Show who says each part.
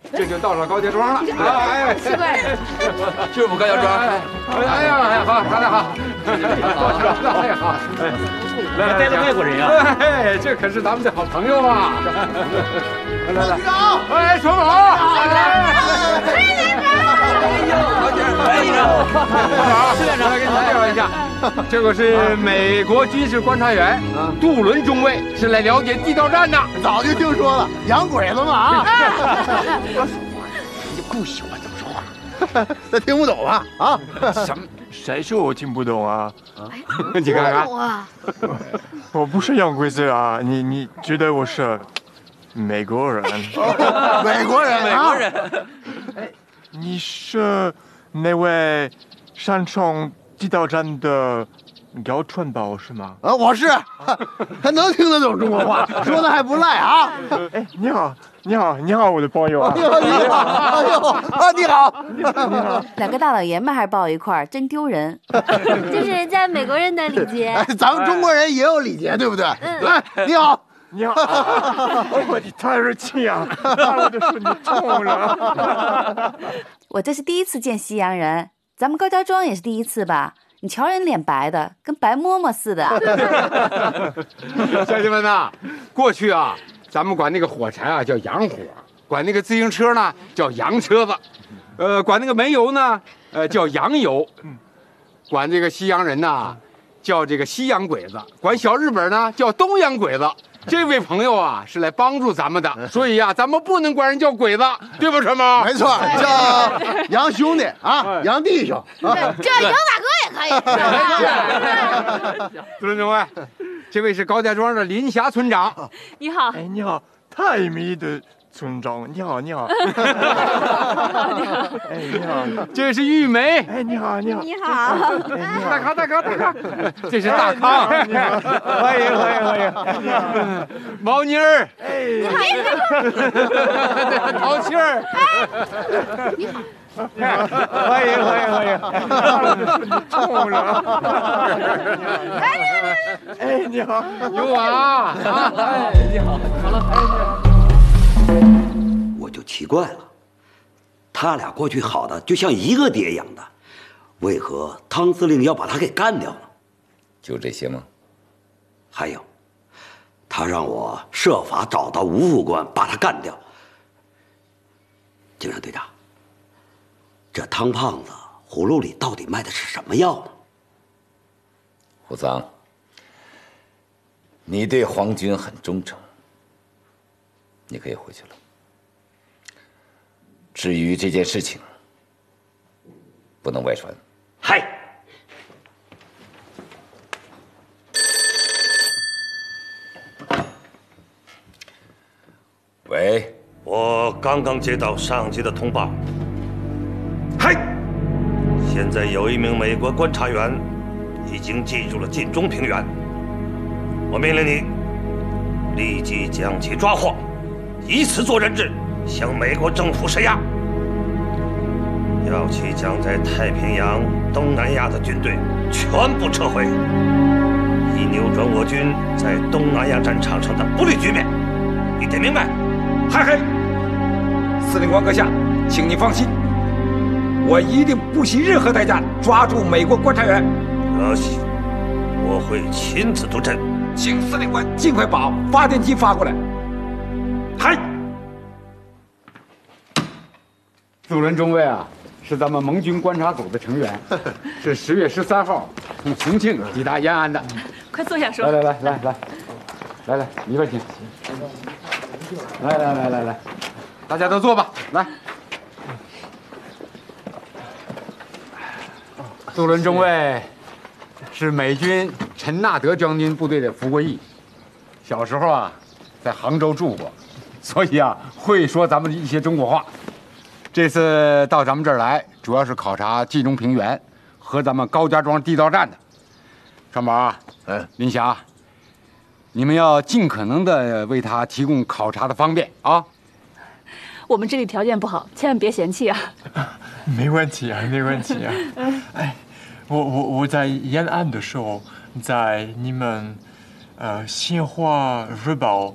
Speaker 1: 这就到了高家庄了。
Speaker 2: 哎，奇怪，
Speaker 3: 就是我们高家庄。
Speaker 1: 哎呀，好，大家好，大家好，
Speaker 3: 来带了外国人呀？
Speaker 1: 哎，这可是咱们的好朋友啊！来，
Speaker 4: 局长，
Speaker 1: 哎，传好，
Speaker 3: 是院长，
Speaker 1: 来给你介绍一下，这个是美国军事观察员杜伦中尉，是来了解地道战的。
Speaker 4: 早就听说了，洋鬼子嘛啊！
Speaker 1: 你不喜欢这么说话，
Speaker 4: 他听不懂啊啊！
Speaker 5: 什么？谁说我听不懂啊？
Speaker 1: 你看看，
Speaker 5: 我不是洋鬼子啊！你觉得我是美国人？
Speaker 4: 美国人，
Speaker 3: 美国人。
Speaker 5: 哎，你是那位擅长地道战的高传宝是吗？
Speaker 4: 啊，我是，还能听得懂中国话，说的还不赖啊！
Speaker 5: 哎，你好，你好，你好，我的朋友啊！
Speaker 4: 你好，你好，哎呦啊，你好，
Speaker 5: 你好，
Speaker 2: 两个大老爷们还抱一块儿，真丢人。
Speaker 6: 这是人家美国人的礼节。
Speaker 4: 哎，咱们中国人也有礼节，对不对？来，你好。
Speaker 5: 你好，哦，你太热情啊，把我的身体痛了。
Speaker 2: 我这是第一次见西洋人，咱们高家庄也是第一次吧？你瞧人脸白的，跟白馍馍似的。
Speaker 1: 乡亲们呐，过去啊，咱们管那个火柴啊叫洋火，管那个自行车呢叫洋车子，管那个煤油呢，叫洋油，管这个西洋人呐叫这个西洋鬼子，管小日本呢叫东洋鬼子。这位朋友啊是来帮助咱们的，所以呀，咱们不能管人叫鬼子，对不，陈毛？
Speaker 4: 没错，叫洋兄弟啊，洋弟兄。
Speaker 6: 这洋大哥也可以。
Speaker 1: 杜伦中尉，这位是高家庄的林霞村长。
Speaker 6: 你好，
Speaker 5: 哎，你好，太美的村长，你好，你好。哎，你好，
Speaker 1: 这位是玉梅。
Speaker 5: 哎，你好，你好，
Speaker 6: 你好，
Speaker 1: 大康，大康，大康，这是大康。
Speaker 5: 你好，欢迎，欢迎，欢迎。
Speaker 1: 毛妮儿，
Speaker 5: 哎，
Speaker 1: 淘气儿，
Speaker 5: 欢迎，欢迎，欢迎。痛了。哎，你好，
Speaker 1: 有我啊！
Speaker 3: 哎，你好，好了，哎，你好。
Speaker 7: 我就奇怪了，他俩过去好的就像一个爹养的，为何汤司令要把他给干掉了？
Speaker 3: 就这些吗？
Speaker 7: 还有，他让我设法找到吴副官，把他干掉。警察队长，这汤胖子葫芦里到底卖的是什么药呢？
Speaker 3: 胡桑，你对皇军很忠诚，你可以回去了。至于这件事情，不能外传。
Speaker 7: 嗨。
Speaker 3: 喂，
Speaker 8: 我刚刚接到上级的通报。嗨，现在有一名美国观察员已经进入了晋中平原，我命令你立即将其抓获，以此做人质，向美国政府施压，要其将在太平洋、东南亚的军队全部撤回，以扭转我军在东南亚战场上的不利局面。你得明白。
Speaker 9: 嗨嘿，司令官阁下，请你放心，我一定不惜任何代价抓住美国观察员。
Speaker 8: 可惜，我会亲自督阵，
Speaker 9: 请司令官尽快把发电机发过来。嗨，
Speaker 1: 杜伦中尉啊，是咱们盟军观察组的成员，是10月13号从重庆抵达延安的。
Speaker 6: 快坐下说。
Speaker 1: 来，里边请。来，大家都坐吧。来，杜伦中尉是美军陈纳德将军部队的服过役，小时候啊在杭州住过，所以啊会说咱们一些中国话。这次到咱们这儿来，主要是考察冀中平原和咱们高家庄地道战的。川宝啊，林霞，你们要尽可能的为他提供考察的方便啊。
Speaker 6: 我们这里条件不好，千万别嫌弃啊。
Speaker 5: 没问题啊，没问题啊。哎，我在延安的时候，在你们《新华日报》